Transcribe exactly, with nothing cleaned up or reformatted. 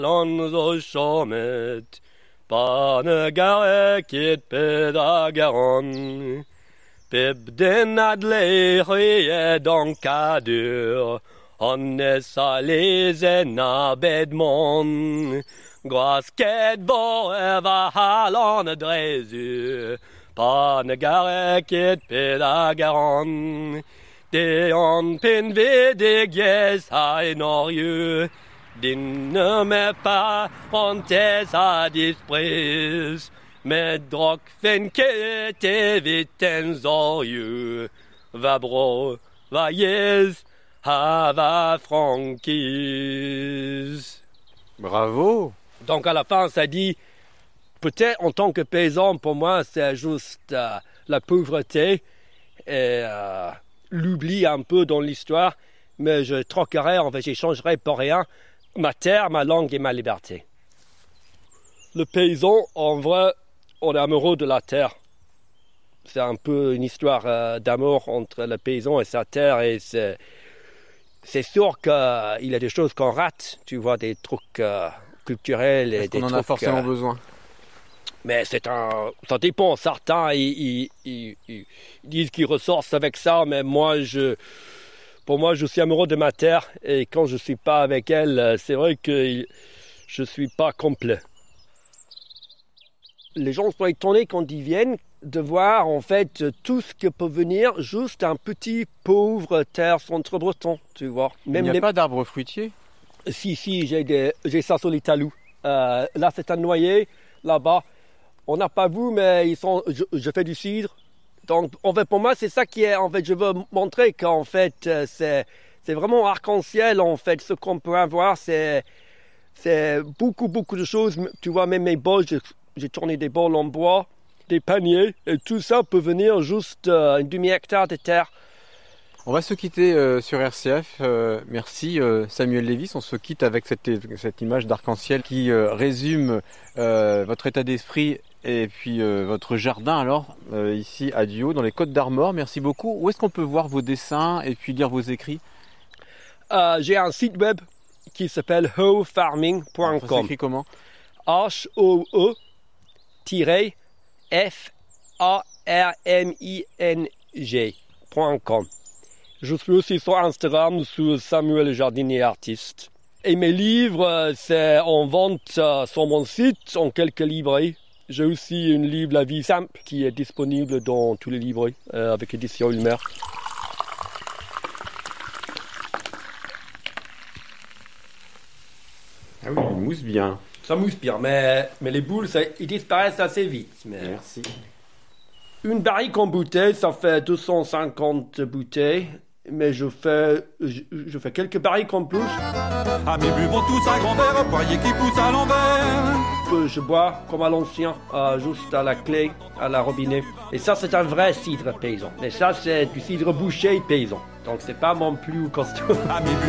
Lan så sjomet, barnegarekit pedagaron. Bibden adlerie donkadur, Hannes alezena bedmon. Grasket våre halane drezu, barnegarekit pedagaron. Det on pin vidig yes I Norge. Dinne med parentes à disprise, med drok finke te vitens orju, va bro, va yes, ha va frankise. Bravo. Donc à la fin, ça dit, peut-être en tant que paysan, pour moi, c'est juste euh, la pauvreté et euh, l'oubli un peu dans l'histoire, mais je troquerai, en fait, j'échangerai pour rien ma terre, ma langue et ma liberté. Le paysan, en vrai, on est amoureux de la terre. C'est un peu une histoire euh, d'amour entre le paysan et sa terre, et c'est, c'est sûr qu'il euh, y a des choses qu'on rate, tu vois, des trucs euh, culturels. Est-ce et des qu'on en trucs, a forcément euh, besoin? Mais c'est un, ça dépend. Certains, ils, ils, ils, ils disent qu'ils ressortent avec ça, mais moi, je, pour moi, je suis amoureux de ma terre, et quand je suis pas avec elle, c'est vrai que je suis pas complet. Les gens sont étonnés quand ils viennent de voir en fait tout ce que peut venir juste un petit pauvre terre centre-breton, tu vois. Il Même n'y a les... pas d'arbres fruitiers? Si, si, j'ai, des... j'ai ça sur les talus. Euh, là, c'est un noyer, là-bas. On n'a pas vu, mais ils sont... je, je fais du cidre. Donc, en fait, pour moi, c'est ça qui est... En fait, je veux montrer qu'en fait, c'est, c'est vraiment arc-en-ciel, en fait. Ce qu'on peut avoir, c'est, c'est beaucoup, beaucoup de choses. Tu vois, même mes bols, j'ai, j'ai tourné des bols en bois, des paniers, et tout ça peut venir juste euh, une demi-hectare de terre. On va se quitter euh, sur R C F. Euh, merci euh, Samuel Lévis. On se quitte avec cette, cette image d'arc-en-ciel qui euh, résume euh, votre état d'esprit et puis euh, votre jardin alors euh, ici à Duhaut dans les Côtes d'Armor. Merci beaucoup. Où est-ce qu'on peut voir vos dessins et puis lire vos écrits? euh, J'ai un site web qui s'appelle ho farming point com. Ça s'écrit comment? H O E F A R M I N G point com. Je suis aussi sur Instagram sous Samuel Jardinier Artiste. Et mes livres, c'est en vente euh, sur mon site, en quelques librairies. J'ai aussi une livre La vie simple qui est disponible dans tous les librairies euh, avec édition Ulmer. Ah oui, il mousse bien. Ça mousse bien, mais, mais les boules, ça, ils disparaissent assez vite. Mais... Merci. Une barrique en bouteille, ça fait deux cent cinquante bouteilles. Mais je fais, je, je fais quelques barriques en plus. Amis buvons tous un grand verre, poirier qui pousse à l'envers. Je, je bois comme à l'ancien, euh, juste à la clé, à la robinet. Et ça, c'est un vrai cidre paysan. Et ça, c'est du cidre bouché paysan. Donc, c'est pas mon plus costaud. Amis